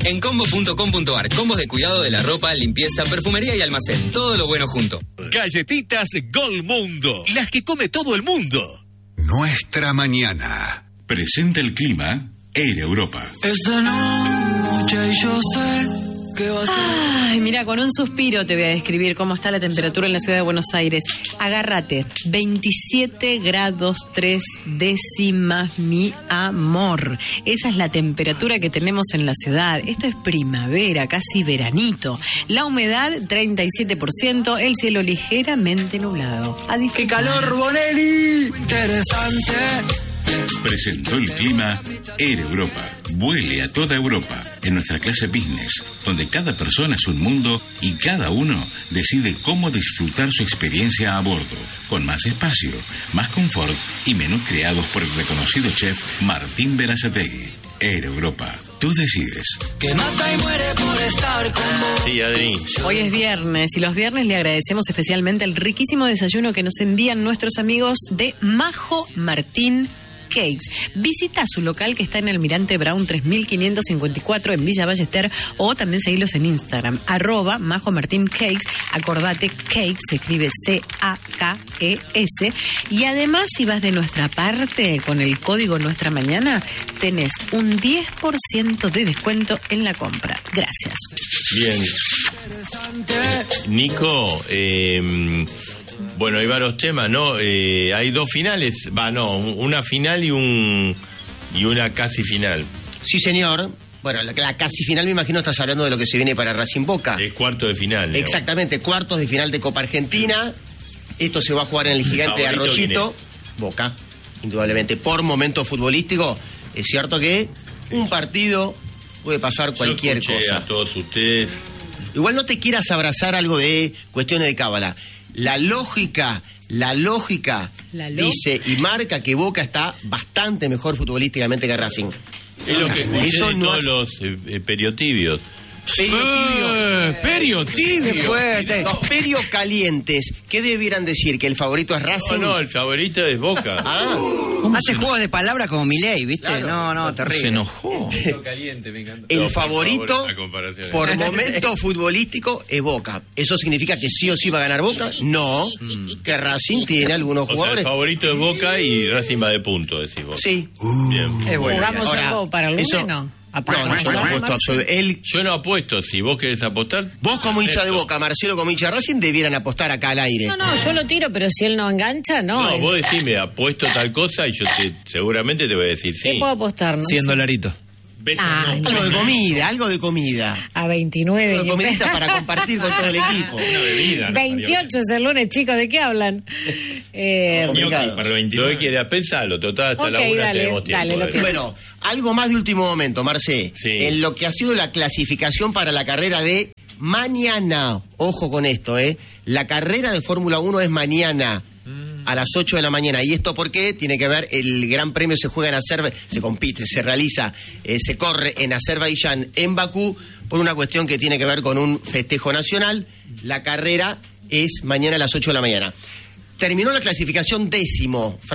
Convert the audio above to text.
En combo.com.ar, combos de cuidado de la ropa, limpieza, perfumería y almacén. Todo lo bueno junto. Galletitas Golmundo, las que come todo el mundo. Nuestra mañana. Presenta el clima Air Europa. Esta noche yo sé que va a ser... Ay, mira, con un suspiro te voy a describir cómo está la temperatura en la ciudad de Buenos Aires. Agárrate, 27 grados 3 décimas, mi amor. Esa es la temperatura que tenemos en la ciudad. Esto es primavera, casi veranito. La humedad, 37%, el cielo ligeramente nublado. A disfrutar. ¡Qué calor, Bonelli! Interesante. Presentó el clima Air Europa. Vuele a toda Europa en nuestra clase business, donde cada persona es un mundo y cada uno decide cómo disfrutar su experiencia a bordo, con más espacio, más confort y menús creados por el reconocido chef Martín Berazategui. Air Europa. Tú decides. Que mata y muere por estar con vos. Sí, Adri. Hoy es viernes y los viernes le agradecemos especialmente el riquísimo desayuno que nos envían nuestros amigos de Majo Martín Cakes. Visita su local que está en Almirante Brown 3554 en Villa Ballester, o también seguirlos en Instagram, @Majo Martín Cakes. Acordate, cakes se escribe CAKES. Y además, si vas de nuestra parte con el código Nuestra Mañana, tenés un 10% de descuento en la compra. Gracias. Bien. Nico, bueno, hay varios temas, ¿no? Hay dos finales, una final y una casi final. Sí, señor. Bueno, la casi final, me imagino, estás hablando de lo que se viene para Racing Boca. Es cuarto de final, ¿no? Exactamente, cuartos de final de Copa Argentina. Esto se va a jugar en el Gigante de Arroyito. Boca, indudablemente. Por momento futbolístico, es cierto que un partido puede pasar cualquier cosa. A todos ustedes. Igual no te quieras abrazar algo de cuestiones de cábala. La lógica dice y marca que Boca está bastante mejor futbolísticamente que Racing. Es lo que escuché eso de no todos los periotibios. Qué fuerte. Los periocalientes, ¿qué debieran decir? ¿Que el favorito es Racing? No, el favorito es Boca. Hace juegos de palabras como Milei, ¿viste? Claro. No, terrible. Se enojó. El favorito, por momento futbolístico, es Boca. ¿Eso significa que sí o sí va a ganar Boca? No, que Racing tiene algunos jugadores. El favorito es Boca y Racing va de punto, decís vos. Sí. Bien. Es bueno. ¿Jugamos Ahora, algo para el lunes, eso... no? Yo no apuesto. Si vos querés apostar, vos como hincha de Boca, Marcelo como hincha de Racing, debieran apostar acá al aire. No, yo lo tiro, pero si él no engancha, no. No, vos decime, apuesto tal cosa y yo seguramente te voy a decir sí. ¿Qué puedo apostar? No 100 sé. dolaritos. Algo de comida. A 29. Algo de comidita para compartir con todo el equipo. 28 es el lunes, chicos, ¿de qué hablan? Para el 29 quiere pensarlo, total, hasta la una tenemos tiempo. Bueno, algo más de último momento, Marcé. Sí. En lo que ha sido la clasificación para la carrera de mañana. Ojo con esto, La carrera de Fórmula 1 es mañana. A las 8 de la mañana. ¿Y esto por qué? Tiene que ver, el Gran Premio se juega en Azerbaiyán, se compite, se realiza, se corre en Azerbaiyán, en Bakú, por una cuestión que tiene que ver con un festejo nacional. La carrera es mañana a las 8 de la mañana. Terminó la clasificación 10º.